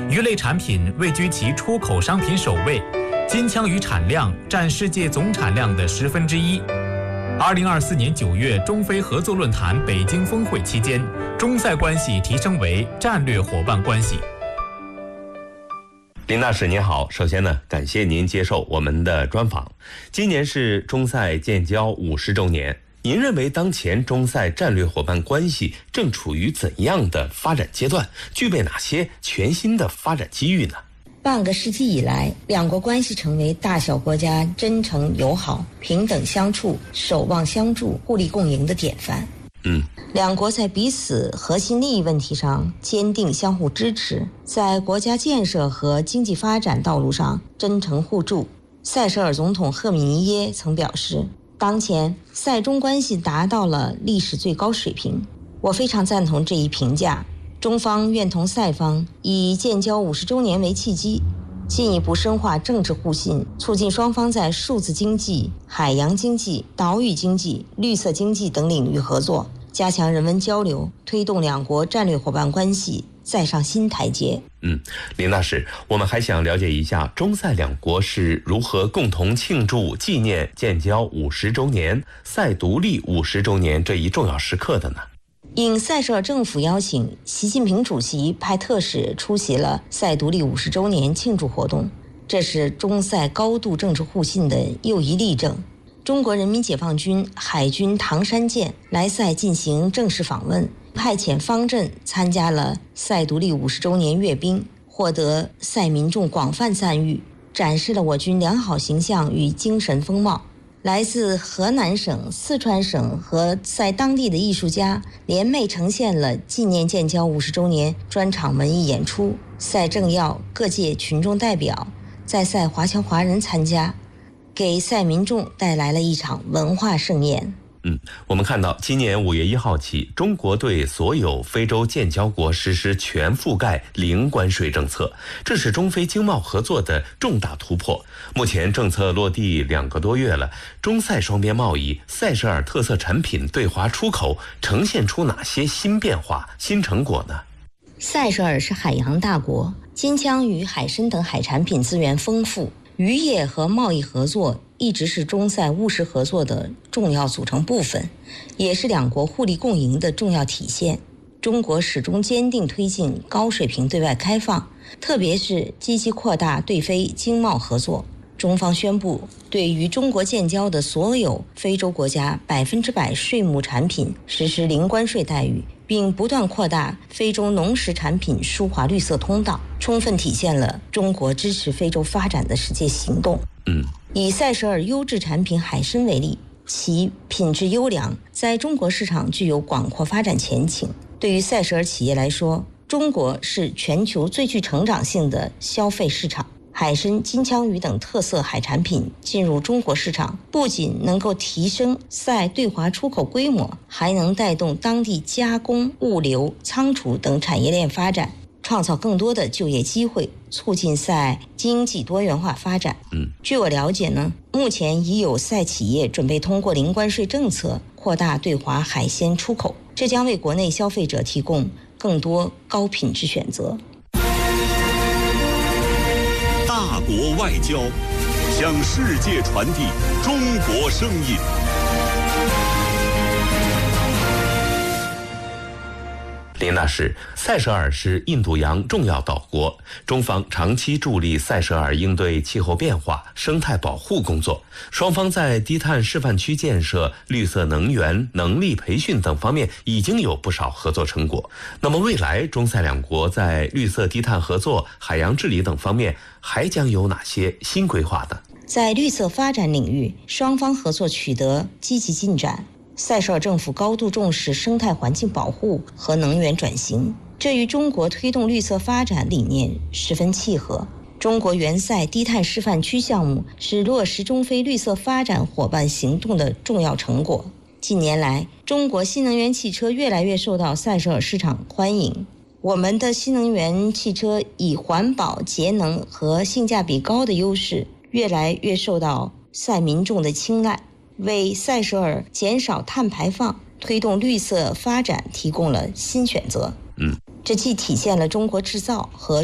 鱼类产品位居其出口商品首位，金枪鱼产量占世界总产量的1/10。2024年9月，中非合作论坛北京峰会期间，中塞关系提升为战略伙伴关系。 林大使您好，首先呢，感谢您接受我们的专访。今年是中塞建交50周年，您认为当前中塞战略伙伴关系正处于怎样的发展阶段？具备哪些全新的发展机遇呢？ 半个世纪以来，两国关系成为大小国家真诚友好、平等相处、守望相助、互利共赢的典范。两国在彼此核心利益问题上坚定相互支持，在国家建设和经济发展道路上真诚互助。塞舌尔总统赫米尼耶曾表示，当前塞中关系达到了历史最高水平。我非常赞同这一评价。中方愿同塞方以建交50周年为契机，进一步深化政治互信，促进双方在数字经济、海洋经济、岛屿经济、绿色经济等领域合作，加强人文交流，推动两国战略伙伴关系再上新台阶。 林大使，我们还想了解一下中塞两国是如何共同庆祝纪念建交50周年、塞独立50周年这一重要时刻的呢？ 应塞舌尔政府邀请，习近平主席派特使出席了塞独立50周年庆祝活动，这是中塞高度政治互信的又一例证。中国人民解放军海军唐山舰来塞进行正式访问，派遣方阵参加了塞独立50周年阅兵，获得塞民众广泛赞誉，展示了我军良好形象与精神风貌。来自河南省、四川省和塞当地的艺术家联袂呈现了纪念建交50周年专场文艺演出，塞政要各界群众代表、在塞华侨华人参加，给塞民众带来了一场文化盛宴。 我们看到今年5月1号起，中国对所有非洲建交国实施全覆盖零关税政策，这是中非经贸合作的重大突破。目前政策落地2个多月了，中塞双边贸易、塞舌尔特色产品对华出口呈现出哪些新变化、新成果呢？ 塞舌尔是海洋大国，金枪鱼、海参等海产品资源丰富，渔业和贸易合作一直是中塞务实合作的重要组成部分，也是两国互利共赢的重要体现。中国始终坚定推进高水平对外开放，特别是积极扩大对非经贸合作。中方宣布，对与中国建交的所有非洲国家100%税目产品实施零关税待遇，并不断扩大非洲农食产品输华绿色通道，充分体现了中国支持非洲发展的实际行动。以塞舌尔优质产品海参为例，其品质优良，在中国市场具有广阔发展前景。对于塞舌尔企业来说，中国是全球最具成长性的消费市场。海参、金枪鱼等特色海产品进入中国市场，不仅能够提升塞对华出口规模，还能带动当地加工、物流、仓储等产业链发展，创造更多的就业机会，促进塞经济多元化发展。据我了解呢，目前已有塞企业准备通过零关税政策扩大对华海鲜出口，这将为国内消费者提供更多高品质选择。 大国外交，向世界传递中国声音。 林大使，塞舌尔是印度洋重要岛国，中方长期助力塞舌尔应对气候变化、生态保护工作，双方在低碳示范区建设、绿色能源、能力培训等方面已经有不少合作成果。那么未来中塞两国在绿色低碳合作、海洋治理等方面还将有哪些新规划呢？ 在绿色发展领域，双方合作取得积极进展。塞舌尔政府高度重视生态环境保护和能源转型，这与中国推动绿色发展理念十分契合。中国援塞低碳示范区项目是落实中非绿色发展伙伴行动的重要成果。近年来，中国新能源汽车越来越受到塞舌尔市场欢迎。我们的新能源汽车以环保、节能和性价比高的优势，越来越受到塞民众的青睐，为塞舌尔减少碳排放、推动绿色发展提供了新选择。这既体现了中国制造和